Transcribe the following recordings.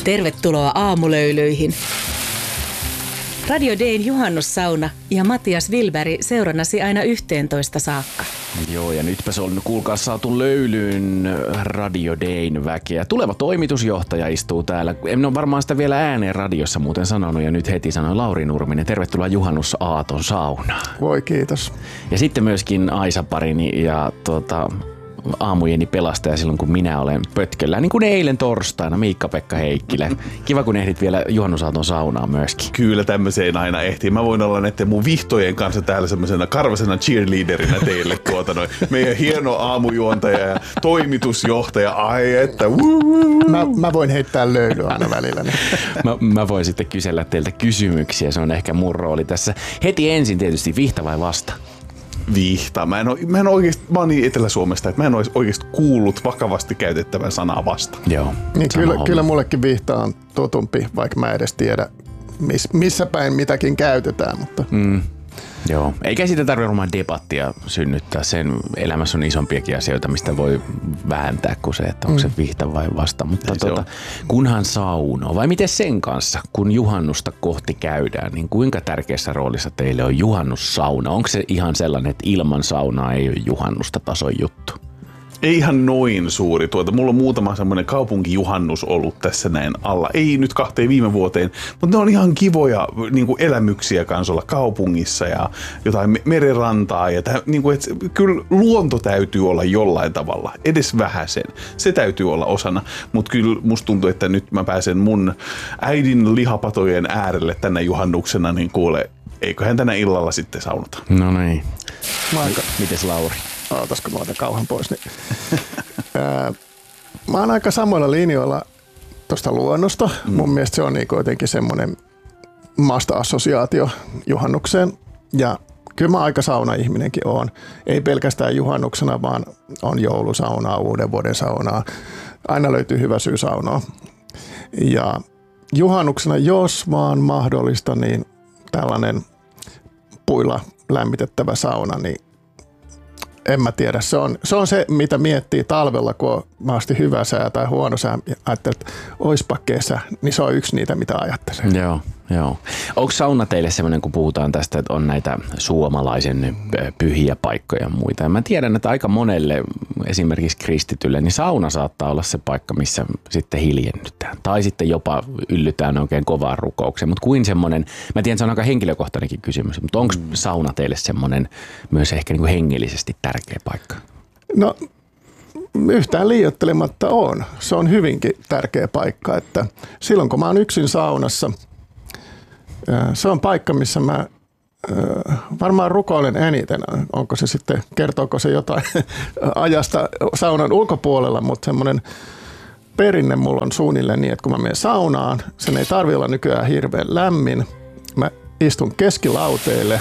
Tervetuloa aamulöylyihin. Radio Dayn juhannussauna ja Matias Wilberg seurannasi aina 11 saakka. Joo, ja nytpä se on kuulkaa saatu löylyyn Radio Dayn väkeä. Tuleva toimitusjohtaja istuu täällä. En ole varmaan sitä vielä ääneen radiossa muuten sanonut, ja nyt heti sanoi Lauri Nurminen. Tervetuloa juhannusaaton saunaan. Voi kiitos. Ja sitten myöskin Aisa Parini ja aamujeni pelastaja silloin, kun minä olen pötköllä. Niin kuin eilen torstaina, Miikka-Pekka Heikkilä. Kiva, kun ehdit vielä juhannusaaton saunaan myöskin. Kyllä tämmöiseen aina ehtii. Mä voin olla näiden mun vihtojen kanssa täällä semmoisena karvasena cheerleaderinä teille meidän hieno aamujuontaja ja toimitusjohtaja. Ai että Mä voin heittää löylyä aina välillä. Mä voin sitten kysellä teiltä kysymyksiä. Se on ehkä mun rooli tässä. Heti ensin tietysti vihta vai vasta? Vihta. Mä oon niin Etelä-Suomesta, että mä en ole oikeasti kuullut vakavasti käytettävän sanaa vasta. Joo. Niin kyllä mullekin vihta on tutumpi, vaikka mä edes tiedä missä päin mitäkin käytetään. Mutta. Joo. Eikä siitä tarvitse varmaan debattia synnyttää. Sen elämässä on isompiakin asioita, mistä voi vääntää kuin se, että onko se vihta vai vasta. Mutta kunhan saunoo. Vai miten sen kanssa, kun juhannusta kohti käydään, niin kuinka tärkeässä roolissa teille on juhannussauna? Onko se ihan sellainen, että ilman saunaa ei ole juhannusta tason juttu? Ei ihan noin suuri. Mulla on muutama semmoinen kaupunkijuhannus ollut tässä näin alla. Ei nyt 2 viime vuoteen, mutta ne on ihan kivoja niin kuin elämyksiä kanssa olla kaupungissa ja jotain merenrantaa. Ja niin kuin, kyllä luonto täytyy olla jollain tavalla, edes vähäsen. Se täytyy olla osana, mutta kyllä musta tuntuu, että nyt mä pääsen mun äidin lihapatojen äärelle tänä juhannuksena, niin kuule, eiköhän tänä illalla sitten saunata. No niin. Mites Lauri? Otasko mä otan kauhan pois. Niin. Mä oon aika samoilla linjoilla tuosta luonnosta. Mun mielestä se on niin jotenkin semmoinen must-assosiaatio juhannukseen. Ja kyllä mä aika sauna-ihminenkin oon. Ei pelkästään juhannuksena, vaan on joulusaunaa, uuden vuoden saunaa. Aina löytyy hyvä syy saunaa. Ja juhannuksena, jos vaan mahdollista, niin tällainen puilla lämmitettävä sauna, niin en mä tiedä. Se on se, mitä miettii talvella, kun on mahdollisesti hyvä sää tai huono sää. Ajattelee, että oispa kesä, niin se on yksi niitä, mitä ajattelee. Joo. Onko sauna teille semmoinen, kun puhutaan tästä, että on näitä suomalaisen pyhiä paikkoja ja muita? Ja mä tiedän, että aika monelle, esimerkiksi kristitylle, niin sauna saattaa olla se paikka, missä sitten hiljennytään. Tai sitten jopa yllytään oikein kovaan rukoukseen. Mutta kuin semmoinen, mä tiedän, se on aika henkilökohtainenkin kysymys, mutta onko sauna teille semmoinen myös ehkä niin kuin hengellisesti tärkeä paikka? No yhtään liioittelematta on. Se on hyvinkin tärkeä paikka, että silloin kun mä oon yksin saunassa, se on paikka, missä mä varmaan rukoilen eniten. Onko se sitten, kertooko se jotain ajasta saunan ulkopuolella, mutta semmoinen perinne mulla on suunnilleen niin, että kun mä menen saunaan, sen ei tarvitse olla nykyään hirveän lämmin. Mä istun keskilauteille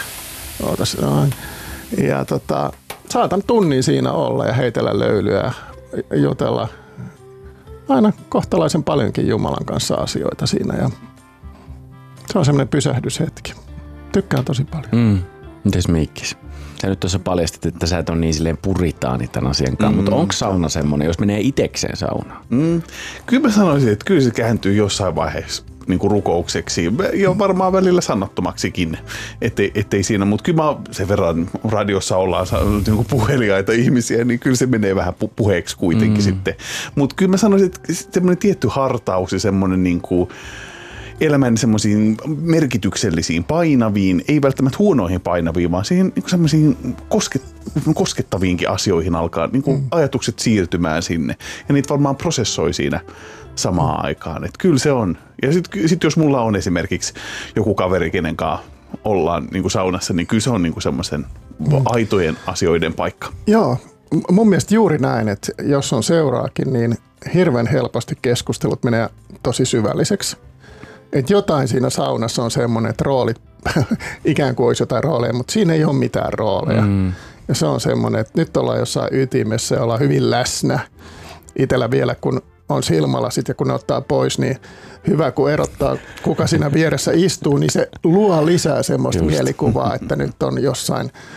ja saatan tunnin siinä olla ja heitellä löylyä ja jutella aina kohtalaisen paljonkin Jumalan kanssa asioita siinä ja se on semmoinen pysähdyshetki. Tykkään tosi paljon. Mites Miikkis? Sä nyt tuossa paljastit, että sä et ole niin silleen puritaani tämän asian kanssa, mutta onko sauna semmoinen, jos menee itekseen saunaan? Kyllä mä sanoisin, että kyllä se kääntyy jossain vaiheessa niin kuin rukoukseksi ja varmaan välillä sanottomaksikin, ettei siinä, mutta kyllä mä sen verran radiossa ollaan niin kuin puheliaita ihmisiä, niin kyllä se menee vähän puheeksi kuitenkin sitten. Mutta kyllä mä sanoisin, että semmoinen tietty hartaus ja semmoinen niin kuin elämän semmoisiin merkityksellisiin, painaviin, ei välttämättä huonoihin painaviin, vaan siihen niin semmoisiin koskettaviinkin asioihin alkaa niin kuin ajatukset siirtymään sinne. Ja niitä varmaan prosessoi siinä samaan aikaan. Että kyllä se on. Ja sitten jos mulla on esimerkiksi joku kaveri, kenen kanssa ollaan niin kuin saunassa, niin kyllä se on niin kuin semmoisen aitojen asioiden paikka. Joo, mun mielestä juuri näin, että jos on seuraakin, niin hirveän helposti keskustelut menee tosi syvälliseksi. Että jotain siinä saunassa on semmoinen, että roolit, ikään kuin olisi jotain rooleja, mutta siinä ei ole mitään rooleja. Ja se on semmoinen, että nyt ollaan jossain ytimessä ja ollaan hyvin läsnä. Itsellä vielä, kun on silmälasit ja kun ne ottaa pois, niin hyvä kun erottaa, kuka siinä vieressä istuu, niin se luo lisää semmoista mielikuvaa, että nyt on jossain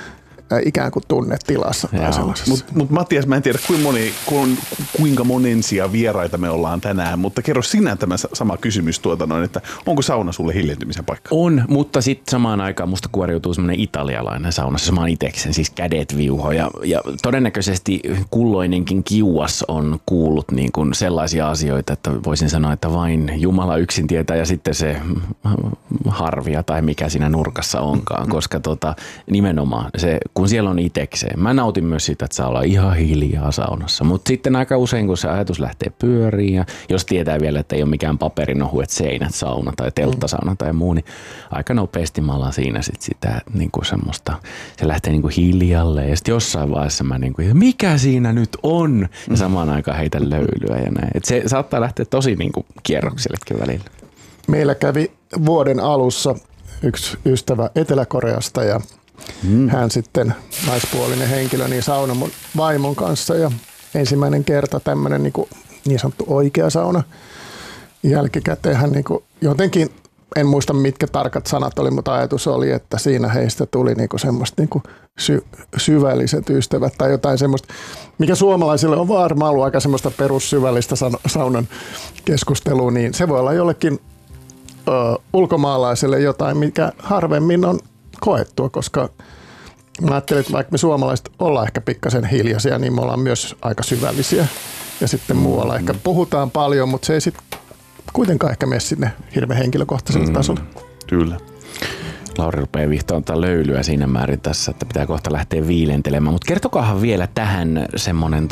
ikään kuin tunnetilassa tai sellaisessa. Mutta Matias, mä en tiedä kuinka monensia vieraita me ollaan tänään, mutta kerro sinä tämä sama kysymys että onko sauna sulle hiljentymisen paikka? On, mutta sitten samaan aikaan musta kuoriutuu semmoinen italialainen sauna, se samaan iteksen, siis kädet viuho ja todennäköisesti kulloinenkin kiuas on kuullut niin kuin sellaisia asioita, että voisin sanoa, että vain Jumala yksin tietää ja sitten se harvia tai mikä siinä nurkassa onkaan, koska nimenomaan se, kun siellä on itekseen, mä nautin myös siitä, että saa olla ihan hiljaa saunassa, mutta sitten aika usein, kun se ajatus lähtee pyöriin ja jos tietää vielä, että ei ole mikään paperinohuet seinät sauna tai telttasauna tai muu, niin aika nopeasti mä ollaan siinä sitä niin kuin semmoista, se lähtee niin kuin hiljalle ja sitten jossain vaiheessa mä niin kuin, mikä siinä nyt on? Ja samaan aikaan heitän löylyä ja näin. Et se saattaa lähteä tosi niin kuin kierroksillekin välillä. Meillä kävi vuoden alussa yksi ystävä Etelä-Koreasta ja hän sitten naispuolinen henkilö niin sauna mun vaimon kanssa ja ensimmäinen kerta tämmöinen niin sanottu oikea sauna. Jälkikäteen hän jotenkin, en muista mitkä tarkat sanat oli, mutta ajatus oli, että siinä heistä tuli semmoista syvälliset ystävät tai jotain semmoista, mikä suomalaisille on varmaan ollut aika semmoista perussyvällistä saunan keskustelua, niin se voi olla jollekin ulkomaalaiselle jotain, mikä harvemmin on koettua, koska mä ajattelin, että vaikka me suomalaiset ollaan ehkä pikkasen hiljaisia, niin me ollaan myös aika syvällisiä. Ja sitten muualla ehkä puhutaan paljon, mutta se ei sitten kuitenkaan ehkä mene sinne hirveän henkilökohtaiselle tasolle. Kyllä. Lauri rupeaa vihtoon löylyä siinä määrin tässä, että pitää kohta lähteä viilentelemään. Mutta kertokaahan vielä tähän semmoinen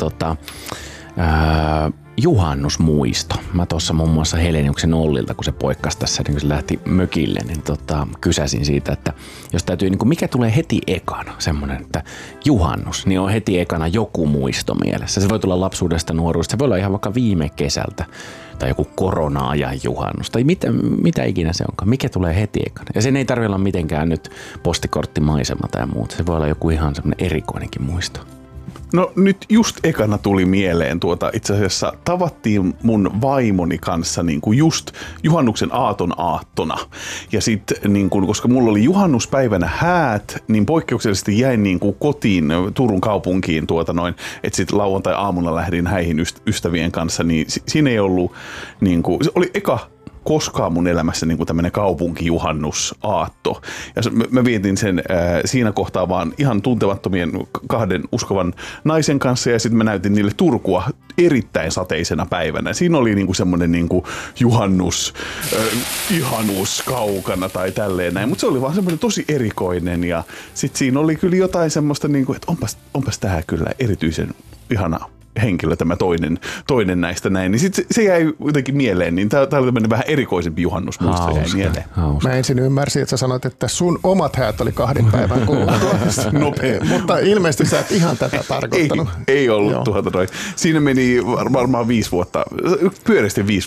juhannusmuisto. Mä tuossa muun muassa Heleniuksen Ollilta, kun se poikkasi tässä, niin kun se lähti mökille, niin kysäsin siitä, että jos täytyy, niin mikä tulee heti ekana, semmoinen, että juhannus, niin on heti ekana joku muisto mielessä. Se voi tulla lapsuudesta, nuoruudesta, se voi olla ihan vaikka viime kesältä tai joku korona-ajan juhannus tai mitä ikinä se onkaan. Mikä tulee heti ekana? Ja sen ei tarvitse olla mitenkään nyt postikorttimaisema tai muuta. Se voi olla joku ihan semmoinen erikoinenkin muisto. No nyt just ekana tuli mieleen itse asiassa tavattiin mun vaimoni kanssa just juhannuksen aattona. Ja sitten koska mulla oli juhannuspäivänä häät, niin poikkeuksellisesti jäin kotiin Turun kaupunkiin että sitten lauantai-aamuna lähdin häihin ystävien kanssa, niin siinä ei ollut se oli eka koskaan mun elämässä tämmöinen kaupunkijuhannusaatto. Ja mä vietin sen siinä kohtaa vaan ihan tuntemattomien kahden uskovan naisen kanssa ja sitten mä näytin niille Turkua erittäin sateisena päivänä. Siinä oli semmoinen juhannus, ihanuus kaukana tai tälleen näin, mutta se oli vaan semmoinen tosi erikoinen ja sitten siinä oli kyllä jotain semmoista, että onpas tää kyllä erityisen ihanaa henkilö, tämä toinen näistä näin, niin sitten se jäi jotenkin mieleen, niin tämä oli tämmöinen vähän erikoisempi juhannusmuisto jäi mieleen. Mä ensin ymmärsin, että sä sanoit, että sun omat häät oli 2 päivän kuluttua. Mutta ilmeisesti sä et ihan tätä tarkoittanut. Ei ollut Siinä meni varmaan 5 vuotta, pyöreästi 5